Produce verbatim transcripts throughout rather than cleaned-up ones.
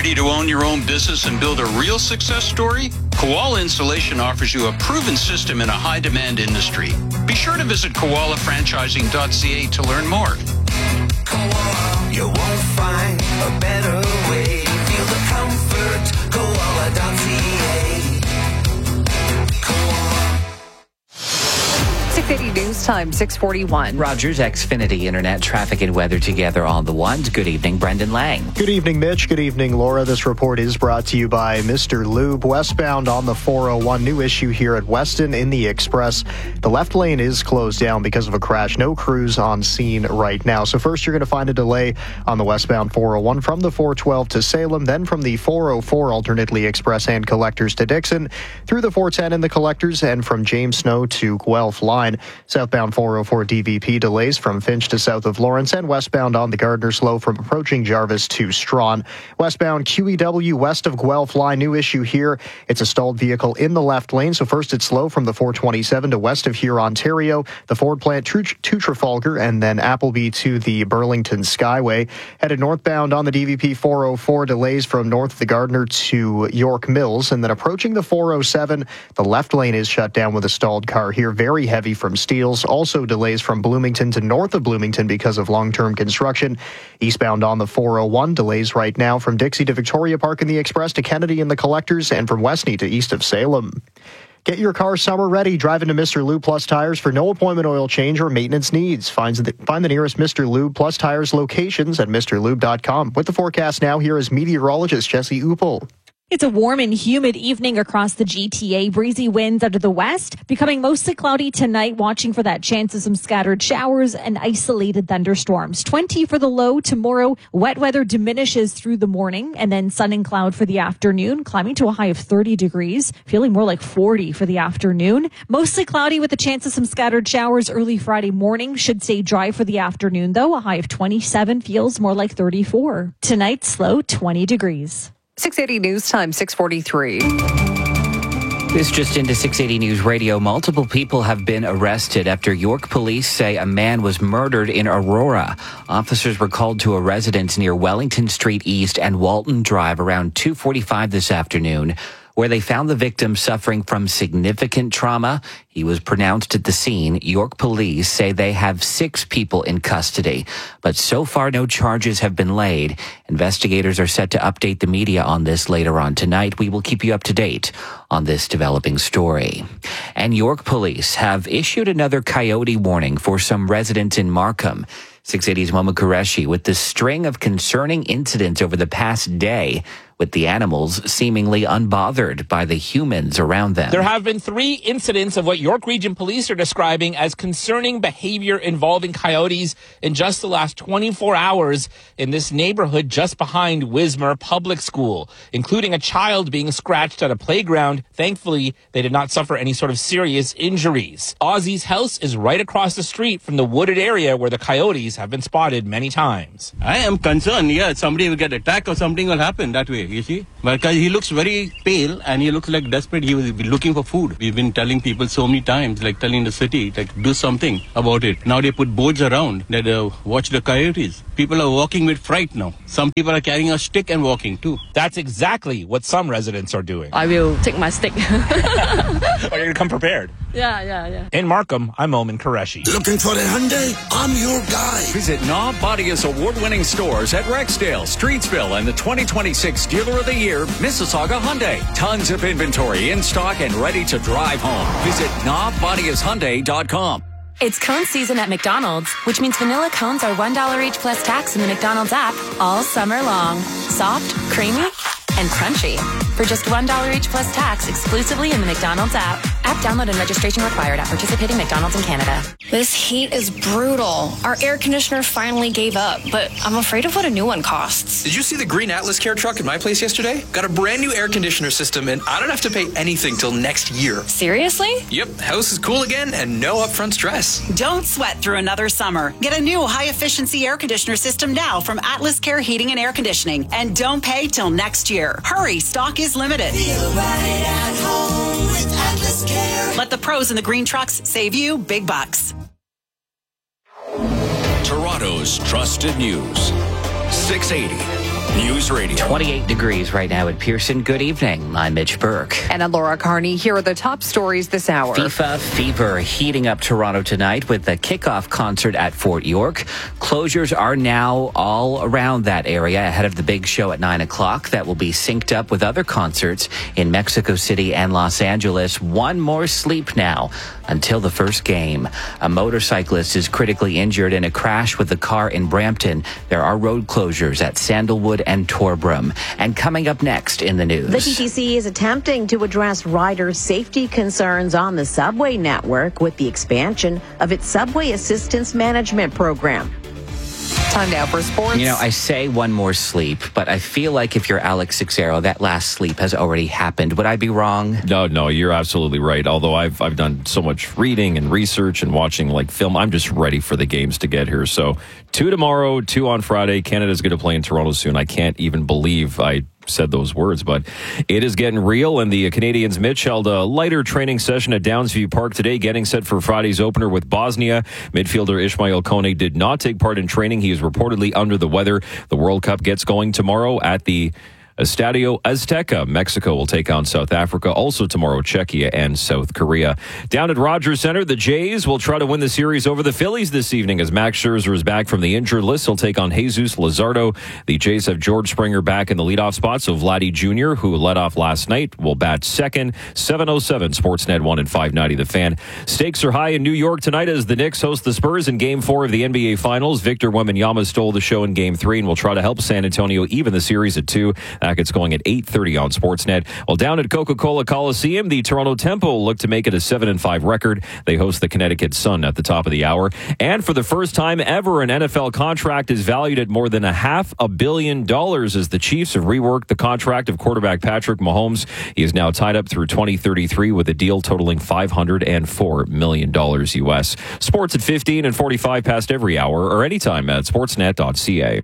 Ready to own your own business and build a real success story? Koala Installation offers you a proven system in a high-demand industry. Be sure to visit koala franchising dot c a to learn more. Koala, you won't find a better way. Feel the comfort, koala dot c a. six eighty News Time, six forty-one. Rogers Xfinity Internet traffic and weather together on the ones. Good evening, Brendan Lang. Good evening, Mitch. Good evening, Laura. This report is brought to you by Mister Lube. Westbound on the four oh one. New issue here at Weston in the Express. The left lane is closed down because of a crash. No crews on scene right now. So first you're going to find a delay on the westbound four oh one from the four twelve to Salem, then from the four oh four alternately Express and Collectors to Dixon, through the four ten in the Collectors, and from James Snow to Guelph line. Southbound four oh four D V P delays from Finch to south of Lawrence, and westbound on the Gardner slow from approaching Jarvis to Strawn. Westbound Q E W west of Guelph line. New issue here. It's a stalled vehicle in the left lane. So first it's slow from the four twenty-seven to west of here, Ontario, the Ford plant to Trafalgar, and then Appleby to the Burlington Skyway. Headed northbound on the D V P four oh four. Delays from north of the Gardner to York Mills, and then approaching the four oh seven. The left lane is shut down with a stalled car here. Very heavy from Steeles. Also delays from Bloomington to north of Bloomington because of long-term construction. Eastbound on the four oh one. Delays right now from Dixie to Victoria Park in the Express to Kennedy in the Collectors, and from Westney to east of Salem. Get your car summer ready. Drive into Mister Lube Plus Tires for no appointment oil change or maintenance needs. Find the, find the nearest Mister Lube Plus Tires locations at Mr Lube dot com. With the forecast now, here is meteorologist Jesse Uppel. It's a warm and humid evening across the G T A. Breezy winds out of the west, becoming mostly cloudy tonight, watching for that chance of some scattered showers and isolated thunderstorms. twenty for the low tomorrow. Wet weather diminishes through the morning, and then sun and cloud for the afternoon, climbing to a high of thirty degrees, feeling more like forty for the afternoon. Mostly cloudy with a chance of some scattered showers early Friday morning. Should stay dry for the afternoon, though. A high of twenty-seven, feels more like thirty-four. Tonight's low, twenty degrees. six eighty News Time, six forty-three. This just into six eighty News Radio. Multiple people have been arrested after York police say a man was murdered in Aurora. Officers were called to a residence near Wellington Street East and Walton Drive around two forty-five this afternoon, where they found the victim suffering from significant trauma. He was pronounced at the scene. York police say they have six people in custody, but so far no charges have been laid. Investigators are set to update the media on this later on tonight. We will keep you up to date on this developing story. And York police have issued another coyote warning for some residents in Markham. six eighty's Moma Qureshi with the string of concerning incidents over the past day, with the animals seemingly unbothered by the humans around them. There have been three incidents of what York Region Police are describing as concerning behavior involving coyotes in just the last twenty-four hours in this neighborhood just behind Wismer Public School, including a child being scratched at a playground. Thankfully, they did not suffer any sort of serious injuries. Ozzy's house is right across the street from the wooded area where the coyotes have been spotted many times. I am concerned, yeah, somebody will get attacked or something will happen that way, you see. Because he looks very pale and he looks like desperate. He will be looking for food. We've been telling people so many times, like telling the city, like do something about it. Now they put boards around that uh, watch the coyotes. People are walking with fright now. Some people are carrying a stick and walking too. That's exactly what some residents are doing. I will take my stick. Oh, you're going to come prepared. Yeah, yeah, yeah. In Markham, I'm Omen Qureshi. Looking for a Hyundai? I'm your guy. Visit Knob Bodius award-winning stores at Rexdale, Streetsville, and the twenty twenty-six Dealer of the Year, Mississauga Hyundai. Tons of inventory in stock and ready to drive home. Visit knob bodius hyundai dot com. It's cone season at McDonald's, which means vanilla cones are one dollar each plus tax in the McDonald's app all summer long. Soft, creamy, and crunchy. For just one dollar each plus tax exclusively in the McDonald's app. App download and registration required at participating McDonald's in Canada. This heat is brutal. Our air conditioner finally gave up, but I'm afraid of what a new one costs. Did you see the green Atlas Care truck at my place yesterday? Got a brand new air conditioner system, and I don't have to pay anything till next year. Seriously? Yep, house is cool again and no upfront stress. Don't sweat through another summer. Get a new high-efficiency air conditioner system now from Atlas Care Heating and Air Conditioning, and don't pay till next year. Hurry, stock is limited. Feel right at home with Atlas Care. Let the pros in the green trucks save you big bucks. Toronto's trusted news. six eighty News Radio. twenty-eight degrees right now at Pearson. Good evening. I'm Mitch Burke. And I'm Laura Carney. Here are the top stories this hour. FIFA fever heating up Toronto tonight with the kickoff concert at Fort York. Closures are now all around that area ahead of the big show at nine o'clock that will be synced up with other concerts in Mexico City and Los Angeles. One more sleep now until the first game. A motorcyclist is critically injured in a crash with a car in Brampton. There are road closures at Sandalwood and Torbram. And coming up next in the news. The T T C is attempting to address riders' safety concerns on the subway network with the expansion of its subway assistance management program. Time now for sports. You know, I say one more sleep, but I feel like if you're Alex Sixero, that last sleep has already happened. Would I be wrong? No, no, you're absolutely right. Although I've I've done so much reading and research and watching like film, I'm just ready for the games to get here. So two tomorrow, two on Friday. Canada's going to play in Toronto soon. I can't even believe I said those words, but it is getting real, and the Canadians, Mitch, held a lighter training session at Downsview Park today, getting set for Friday's opener with Bosnia. Midfielder Ismail Kone did not take part in training. He is reportedly under the weather. The World Cup gets going tomorrow at the Estadio Azteca. Mexico will take on South Africa. Also tomorrow, Czechia and South Korea. Down at Rogers Center, the Jays will try to win the series over the Phillies this evening as Max Scherzer is back from the injured list. He'll take on Jesus Luzardo. The Jays have George Springer back in the leadoff spot, so Vladdy Junior, who led off last night, will bat second. seven oh seven Sportsnet one and five ninety The Fan. Stakes are high in New York tonight as the Knicks host the Spurs in Game four of the N B A Finals. Victor Wembanyama stole the show in Game three and will try to help San Antonio even the series at two. That gets going at eight thirty on Sportsnet. Well, down at Coca-Cola Coliseum, the Toronto Tempo look to make it a seven and five record. They host the Connecticut Sun at the top of the hour. And for the first time ever, an N F L contract is valued at more than a half a billion dollars as the Chiefs have reworked the contract of quarterback Patrick Mahomes. He is now tied up through twenty thirty-three with a deal totaling five hundred four million dollars U S. Sports at fifteen and forty-five past every hour or anytime at sportsnet dot c a.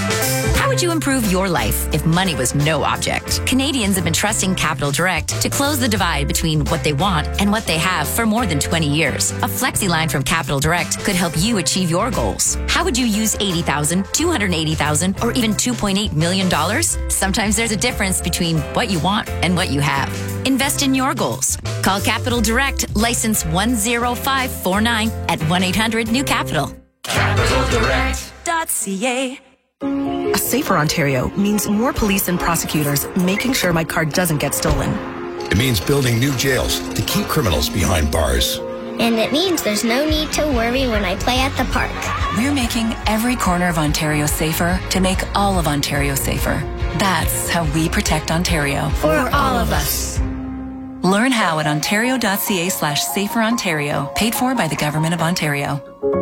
How would you improve your life if money was no object? Canadians have been trusting Capital Direct to close the divide between what they want and what they have for more than twenty years. A flexi line from Capital Direct could help you achieve your goals. How would you use eighty thousand dollars, two hundred eighty thousand dollars, or even two point eight million dollars? Sometimes there's a difference between what you want and what you have. Invest in your goals. Call Capital Direct, license one zero five four nine at one eight hundred new capital. capital direct dot c a. A safer Ontario means more police and prosecutors making sure my car doesn't get stolen. It means building new jails to keep criminals behind bars. And it means there's no need to worry when I play at the park. We're making every corner of Ontario safer to make all of Ontario safer. That's how we protect Ontario. For all of us. Learn how at ontario.ca slash safer Ontario. Paid for by the Government of Ontario.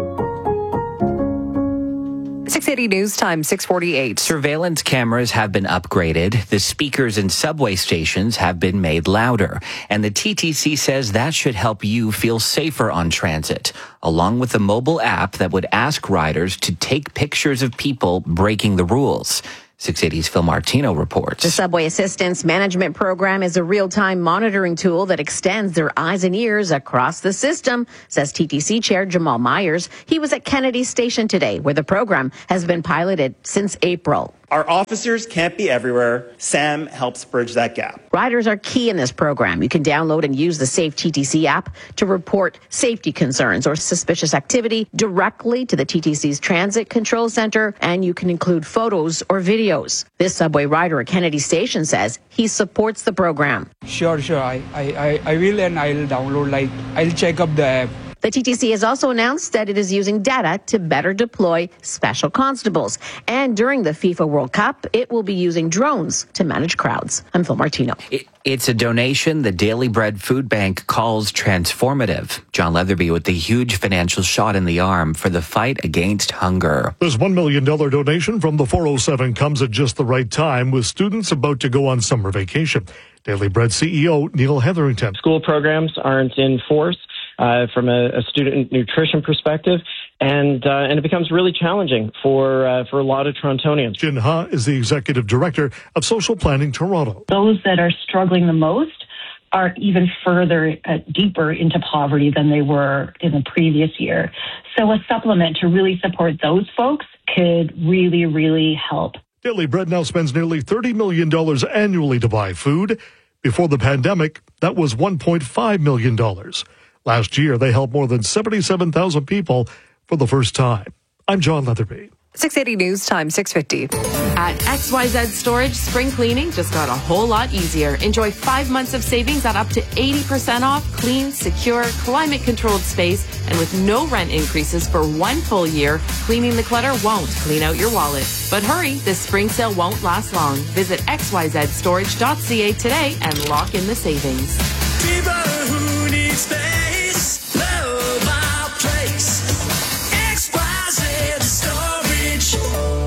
six eighty News Time, six forty-eight. Surveillance cameras have been upgraded. The speakers in subway stations have been made louder. And the T T C says that should help you feel safer on transit, along with a mobile app that would ask riders to take pictures of people breaking the rules. six eighty's Phil Martino reports. The Subway Assistance Management Program is a real-time monitoring tool that extends their eyes and ears across the system, says T T C Chair Jamal Myers. He was at Kennedy Station today, where the program has been piloted since April. Our officers can't be everywhere. SAM helps bridge that gap. Riders are key in this program. You can download and use the Safe T T C app to report safety concerns or suspicious activity directly to the T T C's Transit Control Center, and you can include photos or videos. This subway rider at Kennedy Station says he supports the program. Sure, sure. I, I, I will, and I'll download, like, I'll check up the app. The T T C has also announced that it is using data to better deploy special constables. And during the FIFA World Cup, it will be using drones to manage crowds. I'm Phil Martino. It, it's a donation the Daily Bread Food Bank calls transformative. John Leatherby with the huge financial shot in the arm for the fight against hunger. This one million dollars donation from the four oh seven comes at just the right time with students about to go on summer vacation. Daily Bread C E O Neil Hetherington. School programs aren't in force. Uh, from a, a student nutrition perspective, and uh, and it becomes really challenging for uh, for a lot of Torontonians. Jin Ha is the executive director of Social Planning Toronto. Those that are struggling the most are even further uh, deeper into poverty than they were in the previous year. So a supplement to really support those folks could really, really help. Daily Bread now spends nearly thirty million dollars annually to buy food. Before the pandemic, that was one point five million dollars. Last year, they helped more than seventy-seven thousand people for the first time. I'm John Leatherby. six eighty News Time, six fifty. At X Y Z Storage, spring cleaning just got a whole lot easier. Enjoy five months of savings at up to eighty percent off clean, secure, climate-controlled space, and with no rent increases for one full year, cleaning the clutter won't clean out your wallet. But hurry, this spring sale won't last long. Visit x y z storage dot c a today and lock in the savings. People who need space, love our place. X Y Z Storage.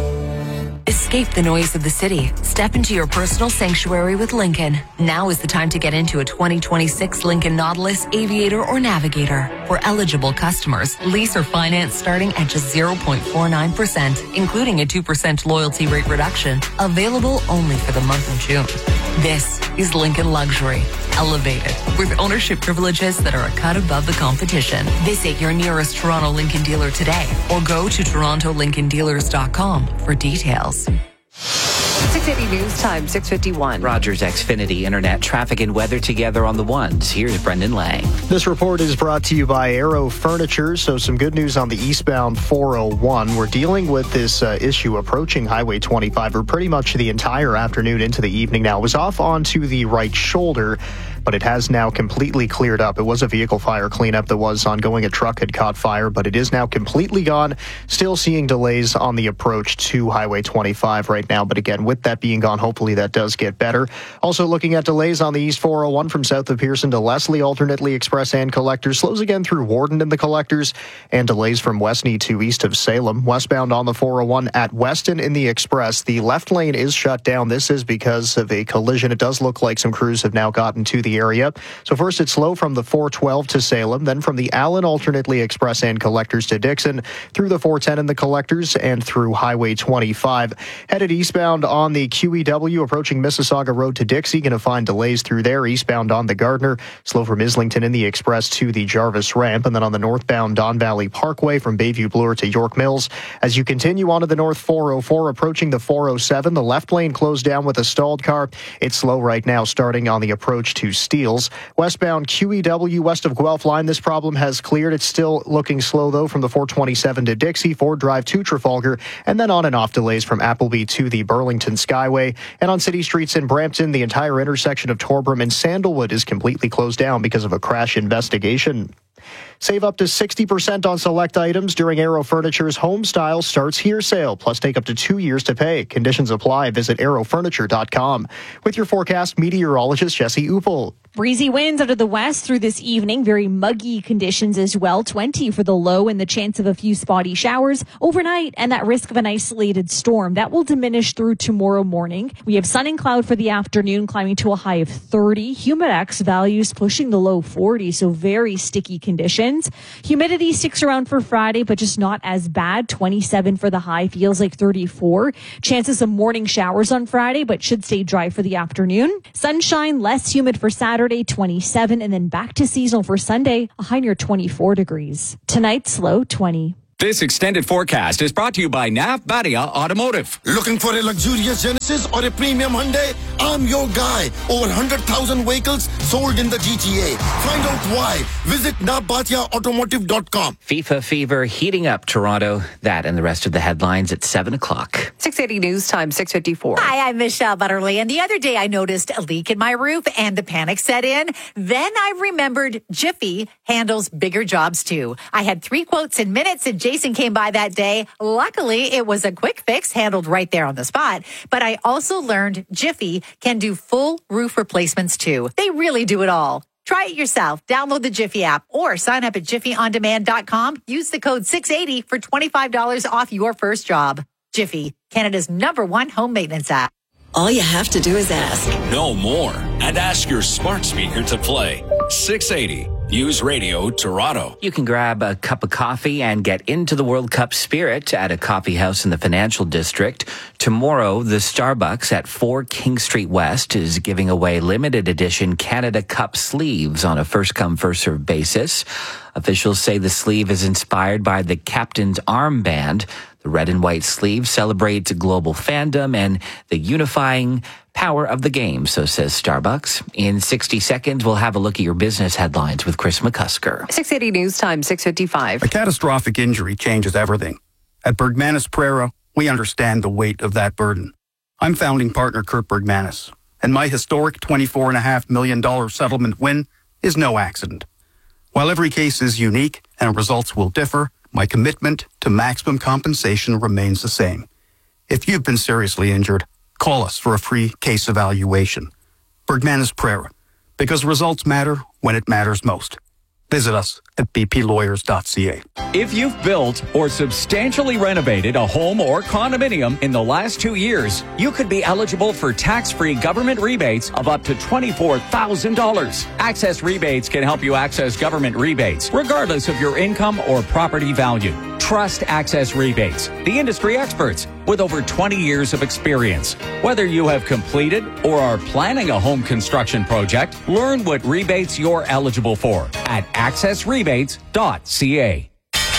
Escape the noise of the city. Step into your personal sanctuary with Lincoln. Now is the time to get into a twenty twenty-six Lincoln Nautilus, Aviator, or Navigator. For eligible customers, lease or finance starting at just zero point four nine percent, including a two percent loyalty rate reduction. Available only for the month of June. This is Lincoln Luxury. Elevated with ownership privileges that are a cut above the competition. Visit your nearest Toronto Lincoln dealer today or go to toronto lincoln dealers dot com for details. six eighty News Time, six fifty-one. Rogers Xfinity Internet traffic and weather together on the ones. Here's Brendan Lang. This report is brought to you by Aero Furniture. So some good news on the eastbound four oh one. We're dealing with this uh, issue approaching Highway twenty-five for pretty much the entire afternoon into the evening now. It was off onto the right shoulder, but it has now completely cleared up. It was a vehicle fire cleanup that was ongoing. A truck had caught fire, but it is now completely gone. Still seeing delays on the approach to Highway twenty-five right now. But again, with that being gone, hopefully that does get better. Also looking at delays on the East four oh one from south of Pearson to Leslie, alternately express and collectors. Slows again through Warden and the collectors, and delays from Westney to east of Salem. Westbound on the four oh one at Weston in the express. The left lane is shut down. This is because of a collision. It does look like some crews have now gotten to the area. So first it's slow from the four twelve to Salem, then from the Allen alternately express and collectors to Dixon, through the four ten and the collectors, and through Highway twenty-five. Headed eastbound on the Q E W approaching Mississauga Road to Dixie. Going to find delays through there. Eastbound on the Gardner, slow from Islington in the express to the Jarvis ramp, and then on the northbound Don Valley Parkway from Bayview Bloor to York Mills. As you continue onto the north four oh four approaching the four oh seven, the left lane closed down with a stalled car. It's slow right now starting on the approach to Steeles. Westbound Q E W west of Guelph Line, this problem has cleared. It's still looking slow though from the four twenty-seven to Dixie, Ford Drive to Trafalgar, and then on and off delays from Appleby to the Burlington Skyway. And on city streets in Brampton, the entire intersection of Torbram and Sandalwood is completely closed down because of a crash investigation. Save up to sixty percent on select items during Aero Furniture's Home Style Starts Here sale. Plus, take up to two years to pay. Conditions apply. Visit aero furniture dot com. With your forecast, meteorologist Jesse Uppel. Breezy winds out of the west through this evening. Very muggy conditions as well. twenty for the low and the chance of a few spotty showers overnight, and that risk of an isolated storm. That will diminish through tomorrow morning. We have sun and cloud for the afternoon, climbing to a high of thirty. Humidex values pushing the low forty, so very sticky conditions. Humidity sticks around for Friday, but just not as bad. twenty-seven for the high, feels like thirty-four. Chances of morning showers on Friday, but should stay dry for the afternoon. Sunshine, less humid for Saturday, twenty-seven, and then back to seasonal for Sunday, a high near twenty-four degrees. Tonight's low, twenty. This extended forecast is brought to you by Nav Badia Automotive. Looking for a luxurious Genesis or a premium Hyundai? I'm your guy. Over one hundred thousand vehicles sold in the G T A. Find out why. Visit nav badia automotive dot com. FIFA fever heating up Toronto. That and the rest of the headlines at seven o'clock. six eighty News Time, six fifty-four. Hi, I'm Michelle Butterly, and the other day I noticed a leak in my roof and the panic set in. Then I remembered Jiffy handles bigger jobs too. I had three quotes in minutes, and Jason came by that day. Luckily, it was a quick fix handled right there on the spot. But I also learned Jiffy can do full roof replacements too. They really do it all. Try it yourself. Download the Jiffy app or sign up at jiffy on demand dot com. Use the code six eighty for twenty-five dollars off your first job. Jiffy, Canada's number one home maintenance app. All you have to do is ask. No more. And ask your smart speaker to play. six eighty News Radio Toronto. You can grab a cup of coffee and get into the World Cup spirit at a coffee house in the Financial District. Tomorrow, the Starbucks at four King Street West is giving away limited edition Canada Cup sleeves on a first-come, first-served basis. Officials say the sleeve is inspired by the captain's armband. The red and white sleeve celebrates global fandom and the unifying power of the game, so says Starbucks. In sixty seconds, we'll have a look at your business headlines with Chris McCusker. six eighty News Time, six fifty-five. A catastrophic injury changes everything. At Bergmanis Prera, we understand the weight of that burden. I'm founding partner Kurt Bergmanis, and my historic twenty-four point five million dollars settlement win is no accident. While every case is unique and results will differ, my commitment to maximum compensation remains the same. If you've been seriously injured, call us for a free case evaluation. Bergmanis Prera, because results matter when it matters most. Visit us at b p lawyers dot c a. If you've built or substantially renovated a home or condominium in the last two years, you could be eligible for tax-free government rebates of up to twenty-four thousand dollars. Access Rebates can help you access government rebates, regardless of your income or property value. Trust Access Rebates, the industry experts with over twenty years of experience. Whether you have completed or are planning a home construction project, learn what rebates you're eligible for at access rebates dot c a.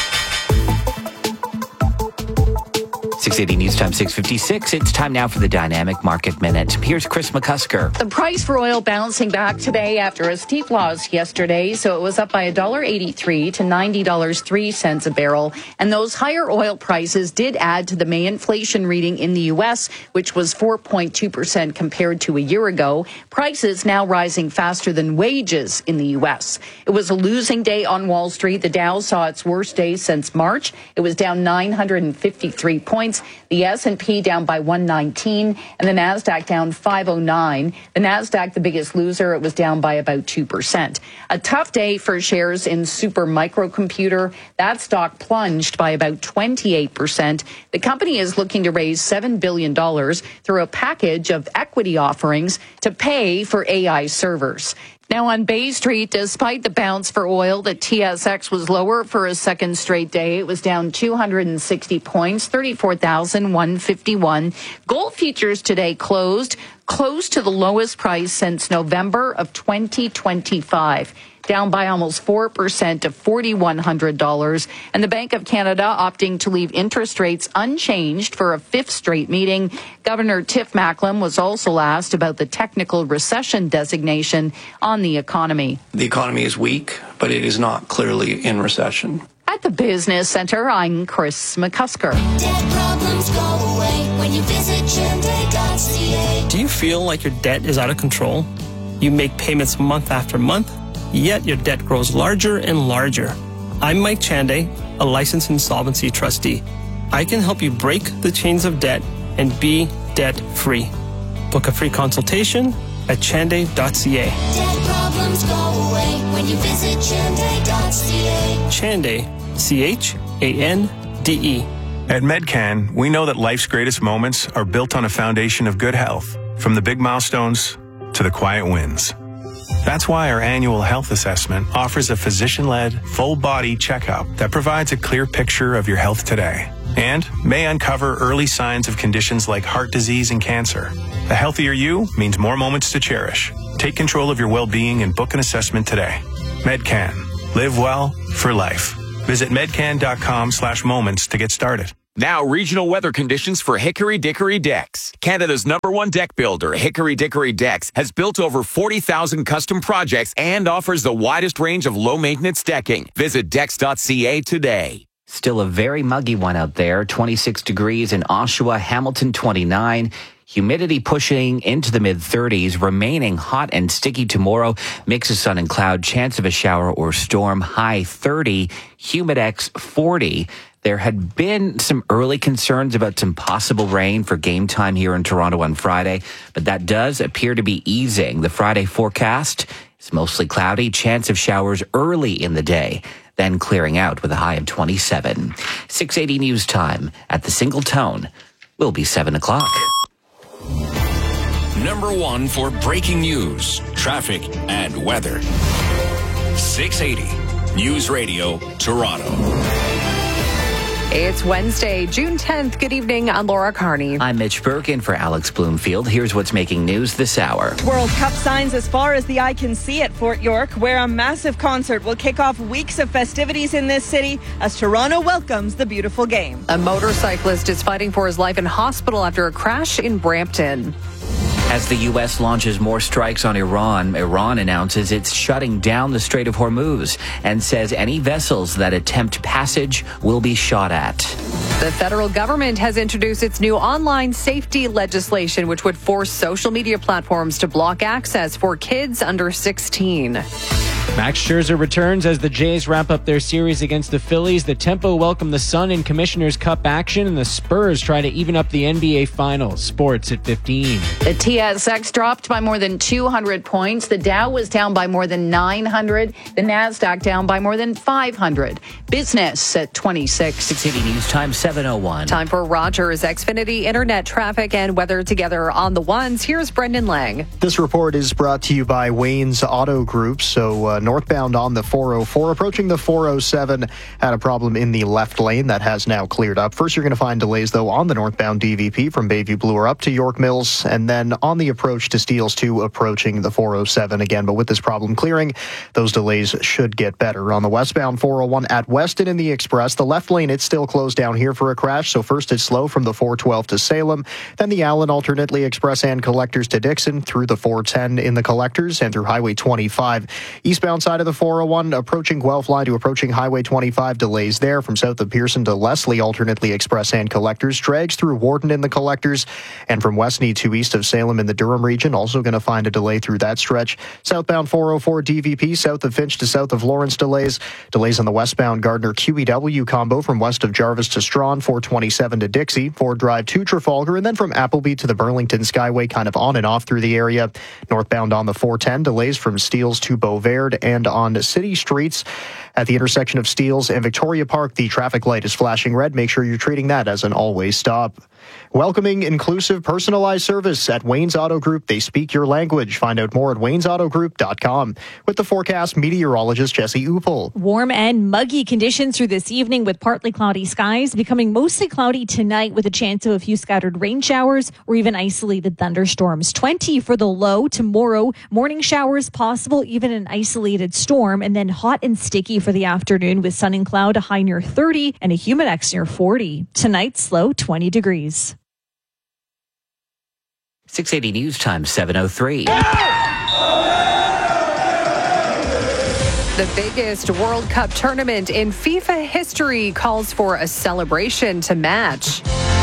six eighty News Time, six fifty-six. It's time now for the Dynamic Market Minute. Here's Chris McCusker. The price for oil bouncing back today after a steep loss yesterday, so it was up by one dollar eighty-three to ninety dollars and three cents a barrel. And those higher oil prices did add to the May inflation reading in the U S, which was four point two percent compared to a year ago. Prices now rising faster than wages in the U S. It was a losing day on Wall Street. The Dow saw its worst day since March. It was down nine hundred fifty-three points. The S and P down by one nineteen and the NASDAQ down five oh nine. The NASDAQ, the biggest loser, it was down by about two percent. A tough day for shares in Super Microcomputer. That stock plunged by about twenty-eight percent. The company is looking to raise seven billion dollars through a package of equity offerings to pay for A I servers. Now on Bay Street, despite the bounce for oil, the T S X was lower for a second straight day. It was down two hundred sixty points, thirty-four thousand one hundred fifty-one. Gold futures today closed close to the lowest price since November of twenty twenty-five. Down by almost four percent to four thousand one hundred dollars. And the Bank of Canada opting to leave interest rates unchanged for a fifth straight meeting. Governor Tiff Macklem was also asked about the technical recession designation on the economy. The economy is weak, but it is not clearly in recession. At the Business Center, I'm Chris McCusker. Debt problems go away when you visit chande dot c a. Do you feel like your debt is out of control? You make payments month after month, yet your debt grows larger and larger. I'm Mike Chande, a licensed insolvency trustee. I can help you break the chains of debt and be debt-free. Book a free consultation at chande dot c a. Debt problems go away when you visit chande dot c a. Chande, C H A N D E. At Medcan, we know that life's greatest moments are built on a foundation of good health, from the big milestones to the quiet wins. That's why our annual health assessment offers a physician-led, full-body checkup that provides a clear picture of your health today and may uncover early signs of conditions like heart disease and cancer. A healthier you means more moments to cherish. Take control of your well-being and book an assessment today. Medcan. Live well for life. Visit medcan.com slash moments to get started. Now, regional weather conditions for Hickory Dickory Decks. Canada's number one deck builder, Hickory Dickory Decks, has built over forty thousand custom projects and offers the widest range of low-maintenance decking. Visit decks dot c a today. Still a very muggy one out there. twenty-six degrees in Oshawa, Hamilton twenty-nine. Humidity pushing into the mid thirties, remaining hot and sticky tomorrow. Mix of sun and cloud, chance of a shower or storm, high thirty, Humidex forty. There had been some early concerns about some possible rain for game time here in Toronto on Friday, but that does appear to be easing. The Friday forecast is mostly cloudy, chance of showers early in the day, then clearing out with a high of twenty-seven. six eighty News Time at the Single Tone will be seven o'clock. Number one for breaking news, traffic, and weather. six eighty News Radio, Toronto. It's Wednesday, June tenth. Good evening. I'm Laura Carney. I'm Mitch Burke in for Alex Bloomfield. Here's what's making news this hour. World Cup signs as far as the eye can see at Fort York, where a massive concert will kick off weeks of festivities in this city as Toronto welcomes the beautiful game. A motorcyclist is fighting for his life in hospital after a crash in Brampton. As the U S launches more strikes on Iran, Iran announces it's shutting down the Strait of Hormuz and says any vessels that attempt passage will be shot at. The federal government has introduced its new online safety legislation, which would force social media platforms to block access for kids under sixteen. Max Scherzer returns as the Jays wrap up their series against the Phillies. The Tempo welcome the Sun in Commissioner's Cup action, and the Spurs try to even up the N B A Finals. Sports at fifteen. The T S X dropped by more than two hundred points. The Dow was down by more than nine hundred. The Nasdaq down by more than five hundred. Business at twenty-six. six eighty News Time, seven oh one. Time for Rogers Xfinity Internet traffic and weather together on the ones. Here's Brendan Lang. This report is brought to you by Wayne's Auto Group. So uh, northbound on the four oh four, approaching the four oh seven, had a problem in the left lane that has now cleared up. First, you're going to find delays, though, on the northbound D V P from Bayview Bloor up to York Mills, and then on the approach to Steeles two, approaching the four oh seven again. But with this problem clearing, those delays should get better. On the westbound four oh one at Weston in the Express, the left lane, it's still closed down here for a crash. So first it's slow from the four twelve to Salem, then the Allen alternately Express and Collectors to Dixon, through the four ten in the Collectors, and through Highway twenty-five. Eastbound side of the four oh one, approaching Guelph line to approaching Highway twenty-five, delays there from south of Pearson to Leslie, alternately Express and Collectors. Drags through Wharton in the Collectors, and from Westney to east of Salem in the Durham region, also going to find a delay through that stretch. Southbound four oh four D V P, south of Finch to south of Lawrence, delays. Delays on the westbound Gardner Q E W combo from west of Jarvis to Strawn, four twenty-seven to Dixie, Ford Drive to Trafalgar, and then from Appleby to the Burlington Skyway, kind of on and off through the area. Northbound on the four ten, delays from Steeles to Beauverde, and on city streets at the intersection of Steeles and Victoria Park, the traffic light is flashing red. Make sure you're treating that as an always stop. Welcoming, inclusive, personalized service at Wayne's Auto Group. They speak your language. Find out more at waynes auto group dot com. With the forecast, meteorologist Jesse Upel. Warm and muggy conditions through this evening with partly cloudy skies, becoming mostly cloudy tonight with a chance of a few scattered rain showers or even isolated thunderstorms. twenty for the low tomorrow. Morning showers possible, even an isolated storm, and then hot and sticky for the afternoon with sun and cloud, a high near thirty and a humidex near forty. Tonight's low twenty degrees. six eighty News Time, seven oh three. The biggest World Cup tournament in FIFA history calls for a celebration to match.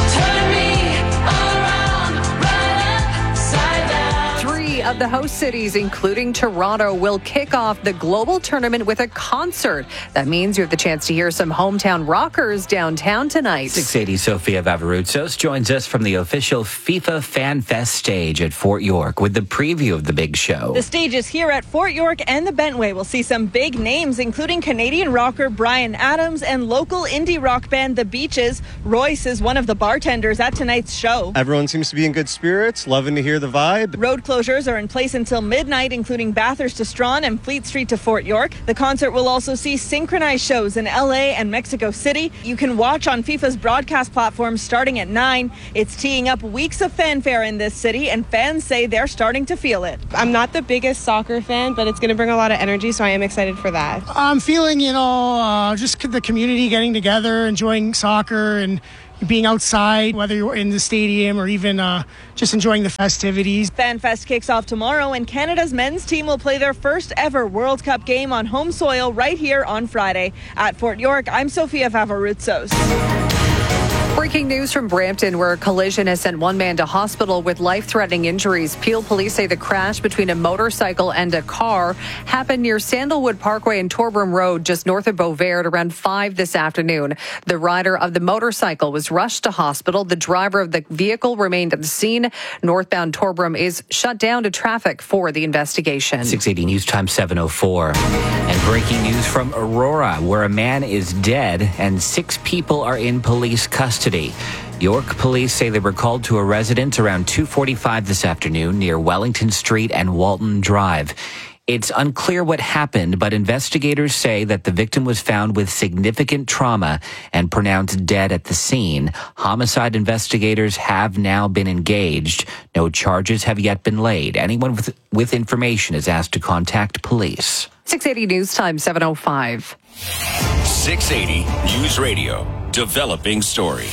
Of the host cities, including Toronto, will kick off the global tournament with a concert. That means you have the chance to hear some hometown rockers downtown tonight. six eighty Sophia Vavarutsos joins us from the official FIFA Fan Fest stage at Fort York with the preview of the big show. The stage is here at Fort York, and the Bentway will see some big names, including Canadian rocker Bryan Adams and local indie rock band The Beaches. Royce is one of the bartenders at tonight's show. Everyone seems to be in good spirits, loving to hear the vibe. Road closures are in place until midnight, including Bathurst to Strawn and Fleet Street to Fort York. The concert will also see synchronized shows in L A and Mexico City. You can watch on FIFA's broadcast platform starting at nine. It's teeing up weeks of fanfare in this city, and fans say they're starting to feel it. I'm not the biggest soccer fan, but it's going to bring a lot of energy, so I am excited for that. I'm feeling, you know, uh, just the community getting together, enjoying soccer and being outside, whether you're in the stadium or even uh, just enjoying the festivities. FanFest kicks off tomorrow, and Canada's men's team will play their first ever World Cup game on home soil right here on Friday. At Fort York, I'm Sophia Vavarutsos. Breaking news from Brampton, where a collision has sent one man to hospital with life-threatening injuries. Peel police say the crash between a motorcycle and a car happened near Sandalwood Parkway and Torbram Road, just north of Beauverde, around five this afternoon. The rider of the motorcycle was rushed to hospital. The driver of the vehicle remained at the scene. Northbound Torbram is shut down to traffic for the investigation. six eighty News Time, seven oh four. And breaking news from Aurora, where a man is dead and six people are in police custody. York police say they were called to a residence around two forty-five this afternoon near Wellington Street and Walton Drive. It's unclear what happened, but investigators say that the victim was found with significant trauma and pronounced dead at the scene. Homicide investigators have now been engaged. No charges have yet been laid. Anyone with, with information is asked to contact police. six eighty News Time, seven oh five. six eighty News Radio. Developing story.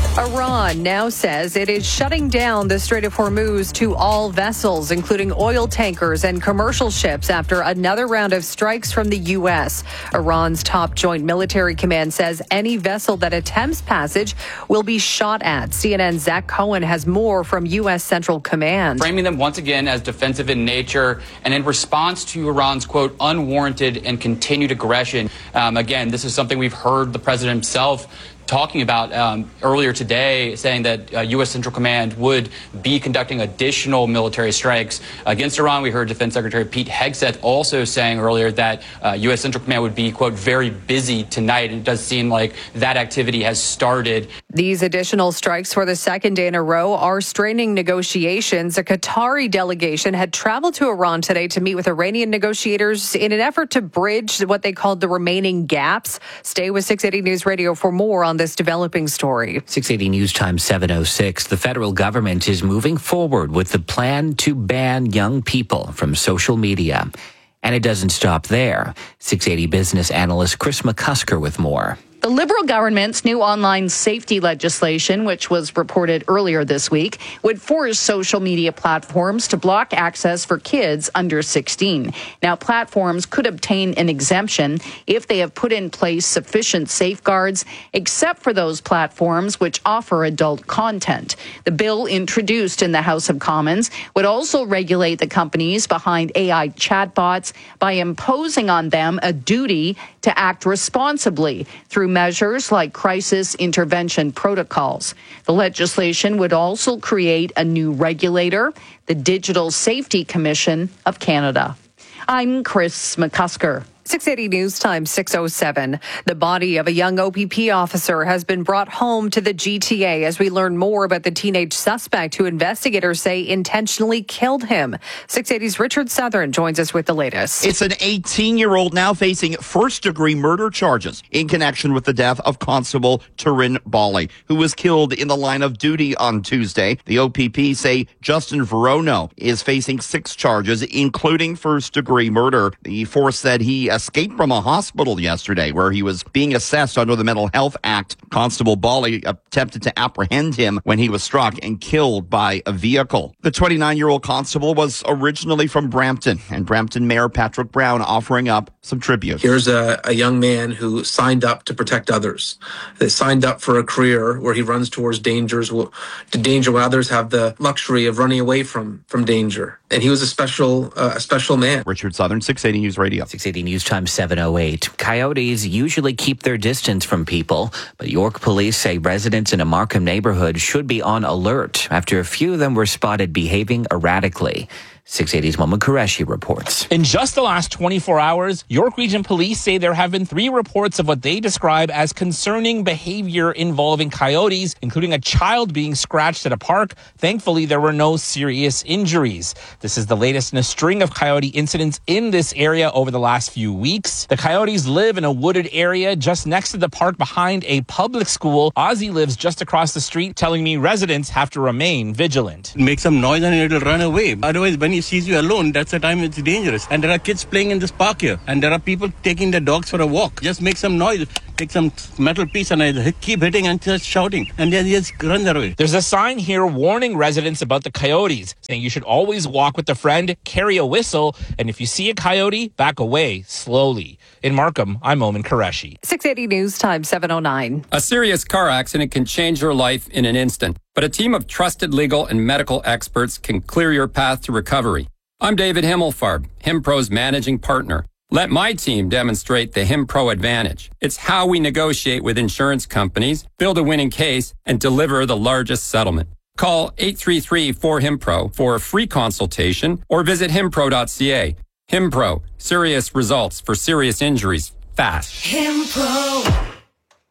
Iran now says it is shutting down the Strait of Hormuz to all vessels, including oil tankers and commercial ships, after another round of strikes from the U S. Iran's top joint military command says any vessel that attempts passage will be shot at. C N N's Zach Cohen has more from U S Central Command. Framing them once again as defensive in nature and in response to Iran's, quote, unwarranted and continued aggression. Um, again, this is something we've heard the president himself talking about um, earlier today, saying that uh, U S Central Command would be conducting additional military strikes against Iran. We heard Defense Secretary Pete Hegseth also saying earlier that uh, U S Central Command would be, quote, very busy tonight. And it does seem like that activity has started. These additional strikes for the second day in a row are straining negotiations. A Qatari delegation had traveled to Iran today to meet with Iranian negotiators in an effort to bridge what they called the remaining gaps. Stay with six eighty News Radio for more on this developing story. six eighty News Time, seven oh six. The federal government is moving forward with the plan to ban young people from social media. And it doesn't stop there. six eighty business analyst Chris McCusker with more. The Liberal government's new online safety legislation, which was reported earlier this week, would force social media platforms to block access for kids under sixteen. Now, platforms could obtain an exemption if they have put in place sufficient safeguards, except for those platforms which offer adult content. The bill, introduced in the House of Commons, would also regulate the companies behind A I chatbots by imposing on them a duty to act responsibly through measures like crisis intervention protocols. The legislation would also create a new regulator, the Digital Safety Commission of Canada. I'm Chris McCusker. six eighty News Time, six oh seven. The body of a young O P P officer has been brought home to the G T A as we learn more about the teenage suspect who investigators say intentionally killed him. six eighty's Richard Southern joins us with the latest. It's an eighteen-year-old now facing first-degree murder charges in connection with the death of Constable Turin Bali, who was killed in the line of duty on Tuesday. The O P P say Justin Verono is facing six charges, including first-degree murder. The force said he escaped from a hospital yesterday where he was being assessed under the Mental Health Act. Constable Bali attempted to apprehend him when he was struck and killed by a vehicle. The twenty-nine-year-old constable was originally from Brampton, and Brampton Mayor Patrick Brown offering up some tribute. Here's a, a young man who signed up to protect others. They signed up for a career where he runs towards dangers, to danger when others have the luxury of running away from, from danger. And he was a special, uh, a special man. Richard Southern, six eighty News Radio. six eighty News Time, seven oh eight. Coyotes usually keep their distance from people, but York police say residents in a Markham neighborhood should be on alert after a few of them were spotted behaving erratically. six eighty's Momin Qureshi reports. In just the last twenty-four hours, York Region Police say there have been three reports of what they describe as concerning behavior involving coyotes, including a child being scratched at a park. Thankfully, there were no serious injuries. This is the latest in a string of coyote incidents in this area over the last few weeks. The coyotes live in a wooded area just next to the park behind a public school. Ozzy lives just across the street, telling me residents have to remain vigilant. Make some noise and it'll run away. Otherwise, when he sees you alone, that's the time it's dangerous. And there are kids playing in this park here, and there are people taking their dogs for a walk. Just make some noise, take some metal piece, and I keep hitting and just shouting, and then just run away. There's a sign here warning residents about the coyotes, saying you should always walk with a friend, carry a whistle, and if you see a coyote, back away slowly. In Markham, I'm Momin Qureshi. six eighty News Time, seven oh nine. A serious car accident can change your life in an instant, but a team of trusted legal and medical experts can clear your path to recovery. I'm David Himmelfarb, HimPro's managing partner. Let my team demonstrate the HimPro advantage. It's how we negotiate with insurance companies, build a winning case, and deliver the largest settlement. Call eight three three, four, HimPro for a free consultation or visit himpro dot c a. HimPro, serious results for serious injuries, fast. HimPro.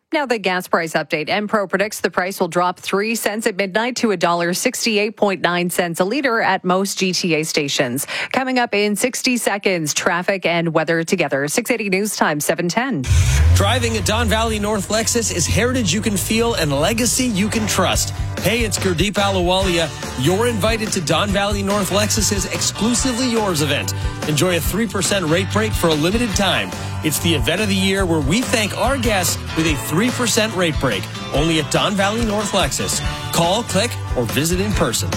Now the gas price update. Enpro predicts the price will drop three cents at midnight to one dollar sixty-eight point nine cents a liter at most G T A stations. Coming up in sixty seconds, traffic and weather together. six eighty News Time, seven ten. Driving a Don Valley North Lexus is heritage you can feel and legacy you can trust. Hey, it's Gurdeep Ahluwalia. You're invited to Don Valley North Lexus's Exclusively Yours event. Enjoy a three percent rate break for a limited time. It's the event of the year where we thank our guests with a three percent rate break. Only at Don Valley North Lexus. Call, click, or visit in person.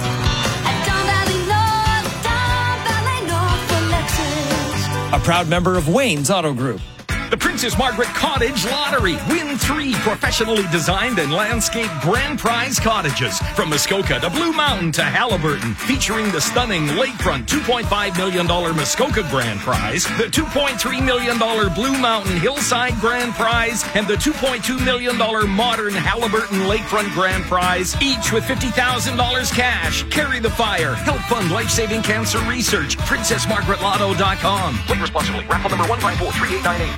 A proud member of Wayne's Auto Group. The Princess Margaret Cottage Lottery. Win three professionally designed and landscaped grand prize cottages from Muskoka to Blue Mountain to Halliburton, featuring the stunning lakefront two point five million dollars Muskoka grand prize, the two point three million dollars Blue Mountain Hillside grand prize, and the two point two million dollars modern Halliburton lakefront grand prize, each with fifty thousand dollars cash. Carry the fire. Help fund life-saving cancer research. princess margaret lotto dot com. Play responsibly. Raffle number one five four three eight nine eight.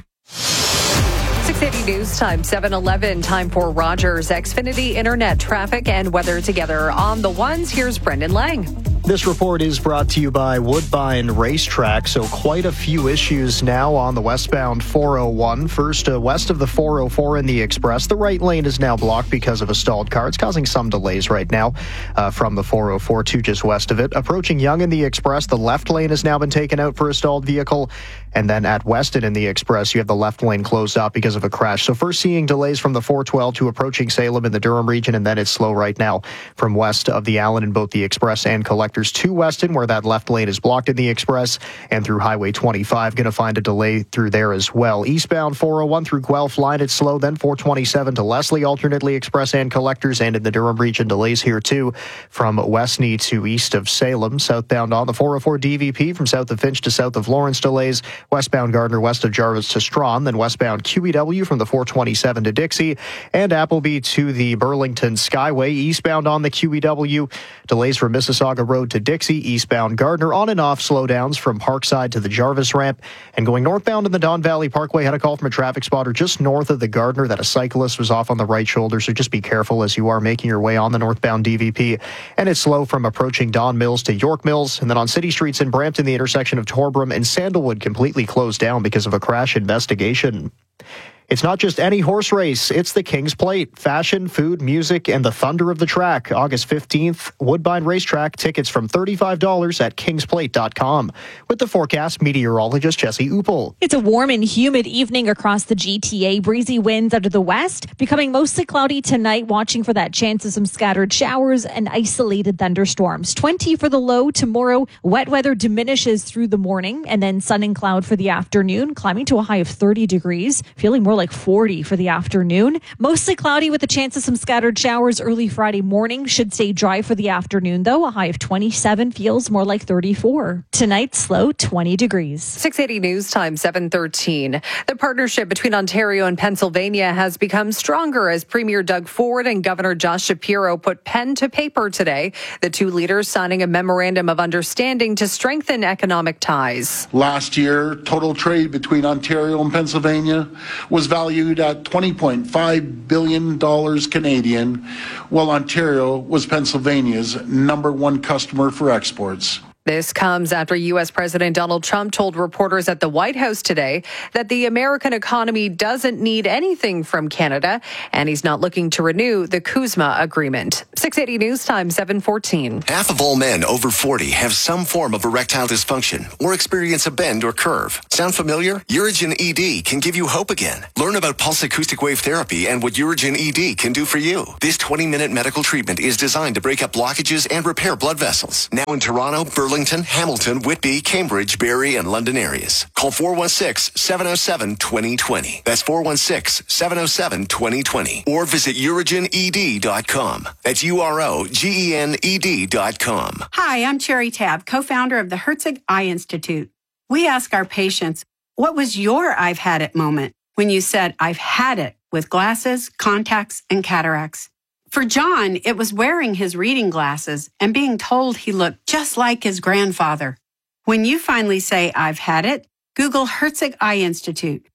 six eighty News Time, seven eleven. Time for Rogers Xfinity Internet traffic and weather together. On the ones, here's Brendan Lang. This report is brought to you by Woodbine Racetrack. So quite a few issues now on the westbound four oh one. First, uh, west of the four oh four in the Express. The right lane is now blocked because of a stalled car. It's causing some delays right now uh, from the four oh four to just west of it. Approaching Yonge in the Express, the left lane has now been taken out for a stalled vehicle. And then at Weston in the Express, you have the left lane closed off because of a crash. So first seeing delays from the four twelve to approaching Salem in the Durham region, and then it's slow right now from west of the Allen in both the Express and Collectors to Weston, where that left lane is blocked in the Express, and through Highway twenty-five, going to find a delay through there as well. Eastbound four oh one through Guelph line, it's slow, then four twenty-seven to Leslie, alternately Express and Collectors, and in the Durham region, delays here too from Westney to east of Salem. Southbound on the four oh four D V P from south of Finch to south of Lawrence, delays. Westbound Gardner west of Jarvis to Strawn, then westbound Q E W from the four twenty-seven to Dixie, and Appleby to the Burlington Skyway. Eastbound on the Q E W, delays from Mississauga Road to Dixie. Eastbound Gardner on and off slowdowns from Parkside to the Jarvis ramp. And going northbound in the Don Valley Parkway, had a call from a traffic spotter just north of the Gardner that a cyclist was off on the right shoulder, so just be careful as you are making your way on the northbound D V P. And it's slow from approaching Don Mills to York Mills, and then on city streets in Brampton, the intersection of Torbram and Sandalwood completely closed down because of a crash investigation. It's not just any horse race, it's the King's Plate. Fashion, food, music, and the thunder of the track. August fifteenth, Woodbine Racetrack. Tickets from thirty-five dollars at kings plate dot com. With the forecast, meteorologist Jesse Uppel. It's a warm and humid evening across the G T A. Breezy winds out of the west, becoming mostly cloudy tonight, watching for that chance of some scattered showers and isolated thunderstorms. twenty for the low tomorrow. Wet weather diminishes through the morning, and then sun and cloud for the afternoon, climbing to a high of thirty degrees, feeling more like forty for the afternoon. Mostly cloudy with a chance of some scattered showers early Friday morning. Should stay dry for the afternoon, though. A high of twenty-seven, feels more like thirty-four. Tonight's low, twenty degrees. six eighty News Time, seven thirteen. The partnership between Ontario and Pennsylvania has become stronger as Premier Doug Ford and Governor Josh Shapiro put pen to paper today. The two leaders signing a memorandum of understanding to strengthen economic ties. Last year, total trade between Ontario and Pennsylvania was valued at twenty point five billion dollars Canadian, while Ontario was Pennsylvania's number one customer for exports. This comes after U S. President Donald Trump told reporters at the White House today that the American economy doesn't need anything from Canada, and he's not looking to renew the CUSMA agreement. six eighty News Time, seven fourteen. Half of all men over forty have some form of erectile dysfunction or experience a bend or curve. Sound familiar? Urigen E D can give you hope again. Learn about pulse acoustic wave therapy and what Urigen E D can do for you. This twenty-minute medical treatment is designed to break up blockages and repair blood vessels. Now in Toronto, Berlin, Burlington, Hamilton, Whitby, Cambridge, Barrie, and London areas. Call four one six, seven oh seven, two oh two oh. That's four one six, seven oh seven, two oh two oh. Or visit urigen e d dot com. That's U R O G E N E D dot com. Hi, I'm Cherry Tabb, co-founder of the Herzig Eye Institute. We ask our patients, what was your I've had it moment when you said, I've had it with glasses, contacts, and cataracts? For John, it was wearing his reading glasses and being told he looked just like his grandfather. When you finally say, I've had it, Google Herzig Eye Institute.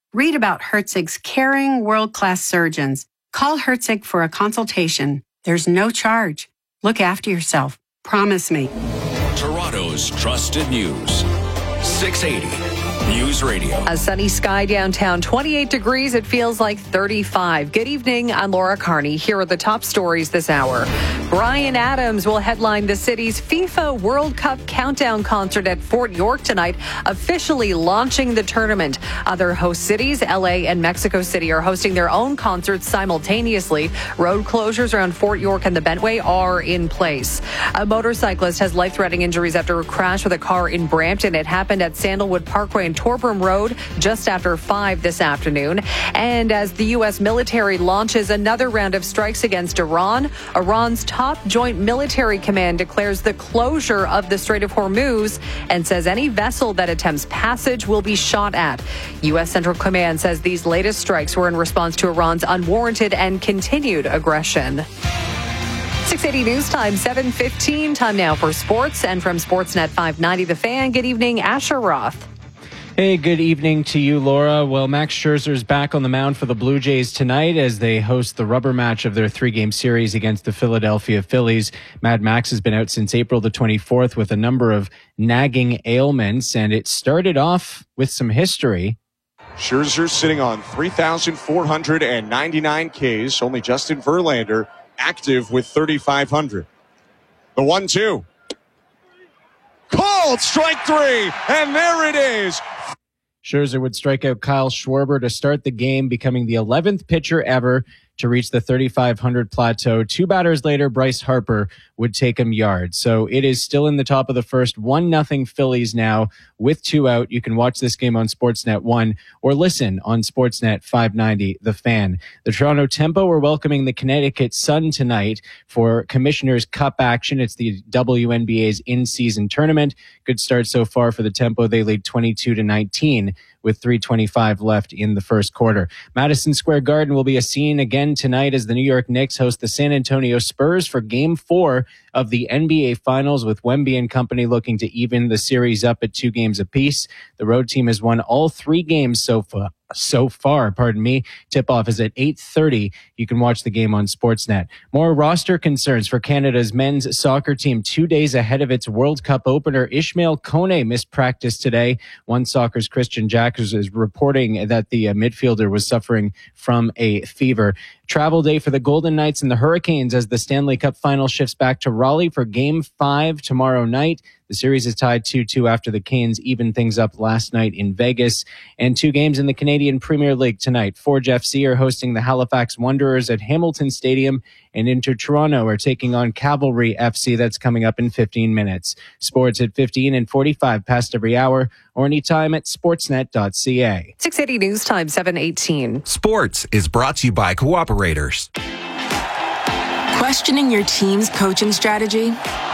Read about Herzig's caring, world-class surgeons. Call Herzig for a consultation. There's no charge. Look after yourself. Promise me. Toronto's trusted news. six eighty News Radio. A sunny sky downtown, twenty-eight degrees. It feels like thirty-five. Good evening. I'm Laura Carney. Here are the top stories this hour. Bryan Adams will headline the city's FIFA World Cup countdown concert at Fort York tonight, officially launching the tournament. Other host cities, L A and Mexico City, are hosting their own concerts simultaneously. Road closures around Fort York and the Bentway are in place. A motorcyclist has life-threatening injuries after a crash with a car in Brampton. It happened at Sandalwood Parkway and Torbram Road just after five this afternoon. And as the U S military launches another round of strikes against Iran, Iran's top joint military command declares the closure of the Strait of Hormuz and says any vessel that attempts passage will be shot at. U S Central Command says these latest strikes were in response to Iran's unwarranted and continued aggression. six eighty News Time, seven fifteen. Time now for sports. And from Sportsnet five ninety The Fan, good evening, Asher Roth. Hey, good evening to you, Laura. Well, Max Scherzer is back on the mound for the Blue Jays tonight as they host the rubber match of their three-game series against the Philadelphia Phillies. Mad Max has been out since April the twenty-fourth with a number of nagging ailments, and it started off with some history. Scherzer sitting on three thousand four hundred ninety-nine Ks. Only Justin Verlander active with thirty-five hundred. The one two. Called strike three, and there it is. Scherzer would strike out Kyle Schwarber to start the game, becoming the eleventh pitcher ever to reach the thirty-five hundred plateau. Two batters later, Bryce Harper would take him yards. So it is still in the top of the first, one nothing Phillies now with two out. You can watch this game on Sportsnet one or listen on Sportsnet five ninety The Fan. The Toronto Tempo are welcoming the Connecticut Sun tonight for Commissioner's Cup action. It's the W N B A's in-season tournament. Good start so far for the Tempo. They lead twenty-two to nineteen with three twenty-five left in the first quarter. Madison Square Garden will be a scene again tonight as the New York Knicks host the San Antonio Spurs for Game four of the N B A Finals, with Wemby and company looking to even the series up at two games apiece. The road team has won all three games so far. So far, pardon me. Tip-off is at eight thirty. You can watch the game on Sportsnet. More roster concerns for Canada's men's soccer team two days ahead of its World Cup opener. Ishmael Kone missed practice today. One Soccer's Christian Jackers is reporting that the uh, midfielder was suffering from a fever. Travel day for the Golden Knights and the Hurricanes as the Stanley Cup final shifts back to Raleigh for Game five tomorrow night. The series is tied two two after the Canes evened things up last night in Vegas. And two games in the Canadian Premier League tonight. Forge F C are hosting the Halifax Wanderers at Hamilton Stadium, and Inter Toronto are taking on Cavalry F C. That's coming up in fifteen minutes. Sports at fifteen and forty-five past every hour, or anytime at sportsnet dot c a. six eighty News Time, seven eighteen. Sports is brought to you by Cooperators. Questioning your team's coaching strategy?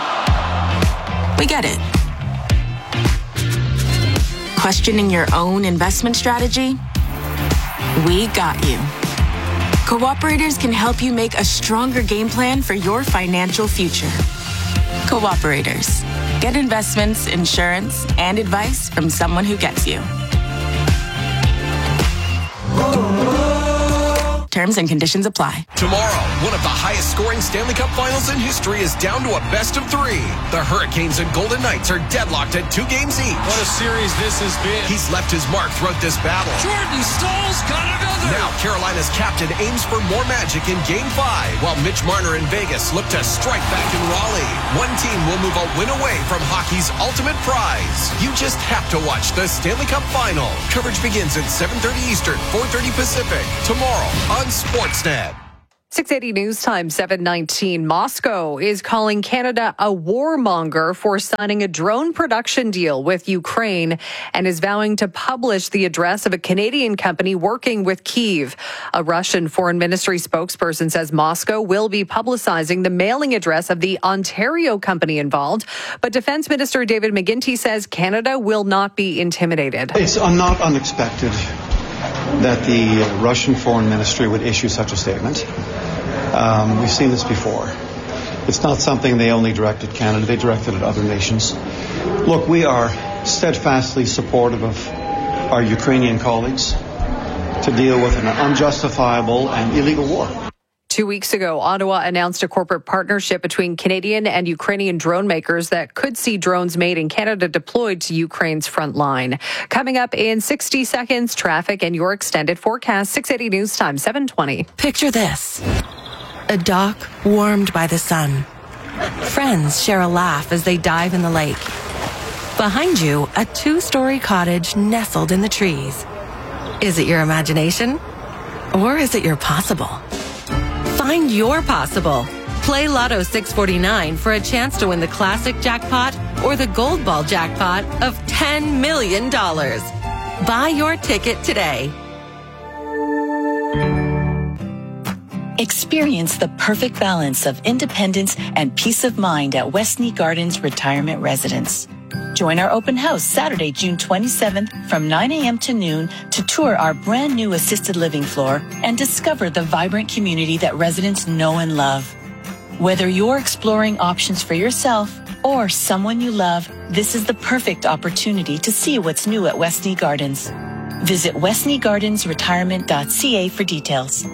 We get it. Questioning your own investment strategy? We got you. Cooperators can help you make a stronger game plan for your financial future. Cooperators. Get investments, insurance, and advice from someone who gets you. Terms and conditions apply. Tomorrow, one of the highest scoring Stanley Cup finals in history is down to a best of three. The Hurricanes and Golden Knights are deadlocked at two games each. What a series this has been. He's left his mark throughout this battle. Jordan Staal's got another. Now Carolina's captain aims for more magic in Game five, while Mitch Marner in Vegas look to strike back in Raleigh. One team will move a win away from hockey's ultimate prize. You just have to watch the Stanley Cup Final. Coverage begins at seven thirty Eastern, four thirty Pacific, tomorrow on Sportsnet. six eighty News Time, seven nineteen. Moscow is calling Canada a warmonger for signing a drone production deal with Ukraine and is vowing to publish the address of a Canadian company working with Kyiv. A Russian Foreign Ministry spokesperson says Moscow will be publicizing the mailing address of the Ontario company involved. But Defense Minister David McGuinty says Canada will not be intimidated. It's not unexpected that the Russian Foreign Ministry would issue such a statement. Um, we've seen this before. It's not something they only directed at Canada, they directed at other nations. Look, we are steadfastly supportive of our Ukrainian colleagues. to deal with an unjustifiable and illegal war. Two weeks ago, Ottawa announced a corporate partnership between Canadian and Ukrainian drone makers that could see drones made in Canada deployed to Ukraine's front line. Coming up in sixty seconds, traffic and your extended forecast. six eighty News Time, seven twenty. Picture this. A dock warmed by the sun. Friends share a laugh as they dive in the lake. Behind you, a two-story cottage nestled in the trees. Is it your imagination? Or is it your possible? Find your possible. Play Lotto six forty-nine for a chance to win the classic jackpot or the gold ball jackpot of ten million dollars. Buy your ticket today. Experience the perfect balance of independence and peace of mind at Westney Gardens Retirement Residence. Join our open house Saturday, June twenty-seventh from nine a.m. to noon to tour our brand new assisted living floor and discover the vibrant community that residents know and love. Whether you're exploring options for yourself or someone you love, this is the perfect opportunity to see what's new at Westney Gardens. Visit westney gardens retirement dot c a for details.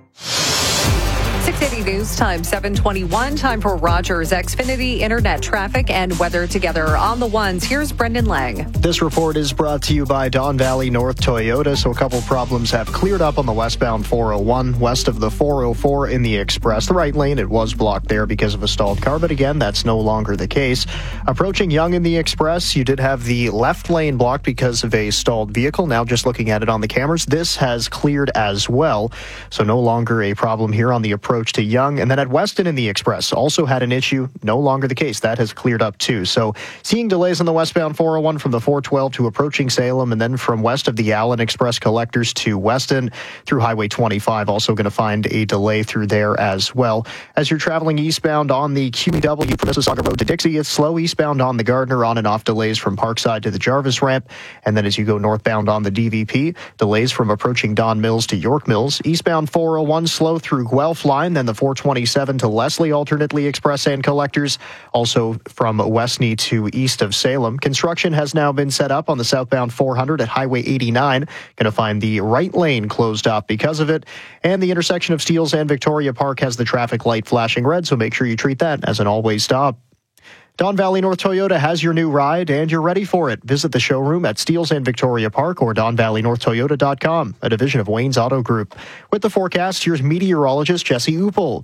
six eighty News Time, seven twenty-one. Time for Rogers Xfinity Internet traffic and weather together on the ones. Here's Brendan Lang. This report is brought to you by Don Valley North Toyota. So a couple problems have cleared up on the westbound four oh one, west of the four oh four in the Express. The right lane, it was blocked there because of a stalled car, but again, that's no longer the case. Approaching Yonge in the Express, you did have the left lane blocked because of a stalled vehicle. Now just looking at it on the cameras, this has cleared as well. So no longer a problem here on the approach to Yonge. And then at Weston in the Express, also had an issue, no longer the case. That has cleared up too. So seeing delays on the westbound four oh one from the four twelve to approaching Salem, and then from west of the Allen Express collectors to Weston through Highway twenty-five. Also going to find a delay through there as well. As you're traveling eastbound on the Q W from Mississauga Road to Dixie, it's slow eastbound on the Gardner, on and off delays from Parkside to the Jarvis ramp. And then as you go northbound on the D V P, delays from approaching Don Mills to York Mills. Eastbound four oh one slow through Guelph line, then the four twenty-seven to Leslie, alternately express and collectors. Also from Westney to east of Salem. Construction has now been set up on the southbound four hundred at Highway eighty-nine. Going to find the right lane closed off because of it. And the intersection of Steeles and Victoria Park has the traffic light flashing red, so make sure you treat that as an always stop. Don Valley North Toyota has your new ride, and you're ready for it. Visit the showroom at Steeles and Victoria Park or don valley north toyota dot com, a division of Wayne's Auto Group. With the forecast, here's meteorologist Jesse Uppel.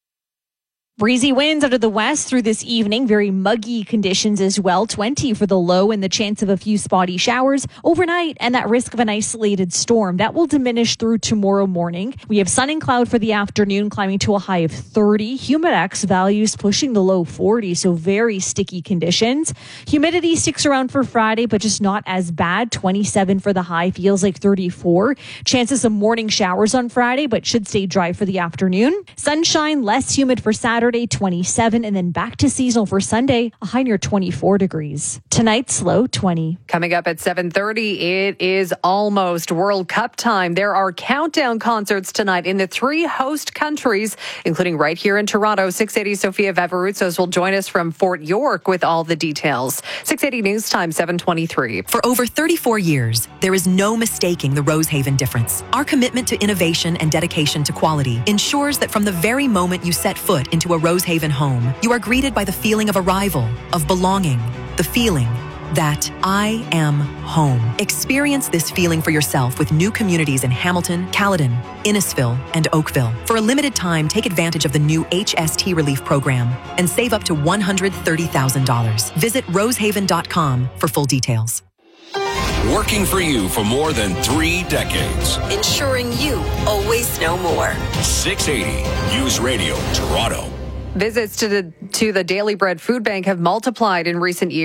Breezy winds out of the west through this evening. Very muggy conditions as well. twenty for the low and the chance of a few spotty showers overnight, and that risk of an isolated storm. That will diminish through tomorrow morning. We have sun and cloud for the afternoon, climbing to a high of thirty. Humidex values pushing the low forty, so very sticky conditions. Humidity sticks around for Friday, but just not as bad. twenty-seven for the high, feels like thirty-four. Chances of morning showers on Friday, but should stay dry for the afternoon. Sunshine, less humid for Saturday. twenty-seven, and then back to seasonal for Sunday, a high near twenty-four degrees. Tonight's low, twenty. Coming up at seven thirty, it is almost World Cup time. There are countdown concerts tonight in the three host countries, including right here in Toronto. six eighty Sophia Vavaruzos will join us from Fort York with all the details. six eighty News Time, seven twenty-three. For over thirty-four years, there is no mistaking the Rosehaven difference. Our commitment to innovation and dedication to quality ensures that from the very moment you set foot into a Rosehaven home, you are greeted by the feeling of arrival, of belonging, the feeling that I am home. Experience this feeling for yourself with new communities in Hamilton, Caledon, Innisfil, and Oakville. For a limited time, take advantage of the new H S T Relief Program and save up to one hundred thirty thousand dollars. Visit rosehaven dot com for full details. Working for you for more than three decades. Ensuring you always know more. six eighty News Radio, Toronto. Visits to the to the Daily Bread Food Bank have multiplied in recent years.